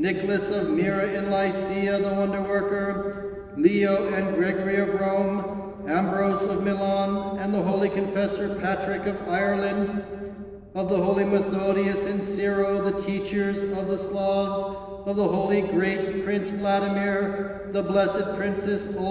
Nicholas of Myra in Lycia, the wonder-worker, Leo and Gregory of Rome, Ambrose of Milan, and the holy confessor Patrick of Ireland, of the holy Methodius and Cyril, the teachers of the Slavs, of the holy great Prince Vladimir, the blessed Princess